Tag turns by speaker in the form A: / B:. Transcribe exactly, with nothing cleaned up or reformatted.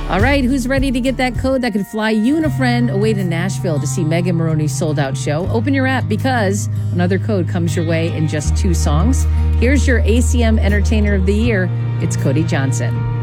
A: All right, who's ready to get that code that could fly you and a friend away to Nashville to see Megan Moroney's sold-out show? Open your app because another code comes your way in just two songs. Here's your A C M Entertainer of the Year. It's Cody Johnson.